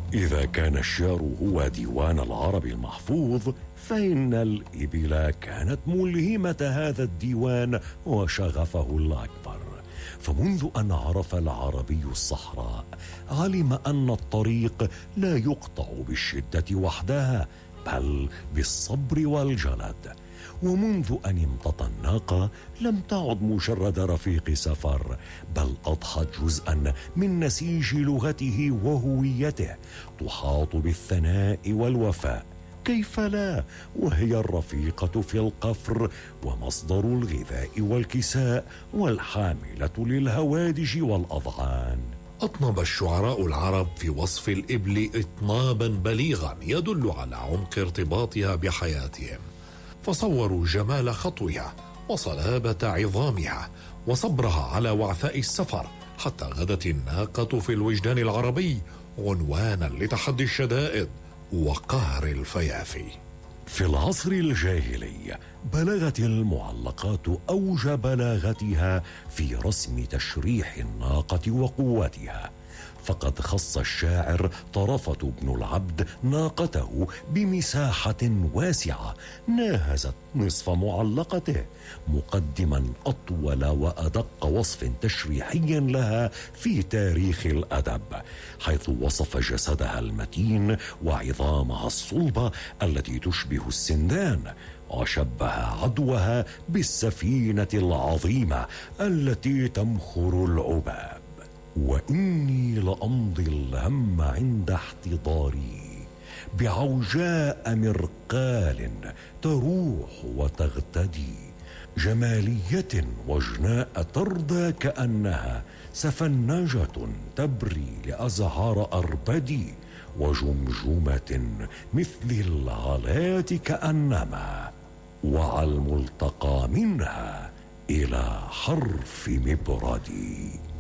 إذا كان الشعر هو ديوان العرب المحفوظ، فإن الإبل كانت ملهمة هذا الديوان وشغفه الأكبر. فمنذ أن عرف العربي الصحراء علم أن الطريق لا يقطع بالشدة وحدها، بل بالصبر والجلد. ومنذ أن امتطى الناقة لم تعد مجرد رفيق سفر، بل أضحت جزءا من نسيج لغته وهويته، تحاط بالثناء والوفاء. كيف لا وهي الرفيقة في القفر ومصدر الغذاء والكساء والحاملة للهوادج والأضعان. أطنب الشعراء العرب في وصف الإبل إطنابا بليغا يدل على عمق ارتباطها بحياتهم، فصوروا جمال خطوها وصلابة عظامها وصبرها على وعثاء السفر، حتى غدت الناقة في الوجدان العربي عنوانا لتحدي الشدائد وقهر الفيافي. في العصر الجاهلي بلغت المعلقات أوج بلاغتها في رسم تشريح الناقة وقوتها، فقد خص الشاعر طرفة بن العبد ناقته بمساحة واسعة ناهزت نصف معلقته، مقدما أطول وأدق وصف تشريحي لها في تاريخ الأدب، حيث وصف جسدها المتين وعظامها الصلبة التي تشبه السندان، وشبه عدوها بالسفينة العظيمة التي تمخر العباب. وإني لأمضي الهم عند احتضاري بعوجاء مرقال تروح وتغتدي، جمالية وجناء ترضى كأنها سفنجة تبري لأزهار أربدي، وجمجمة مثل العلات كأنما وعى الملتقى منها إلى حرف مبردي.